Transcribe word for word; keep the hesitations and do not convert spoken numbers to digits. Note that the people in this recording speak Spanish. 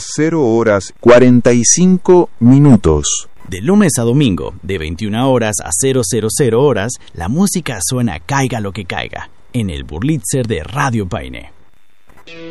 cero horas cuarenta y cinco minutos. De lunes a domingo, de veintiuna horas a cero cero horas, la música suena caiga lo que caiga, en el Burlitzer de Radio Paine.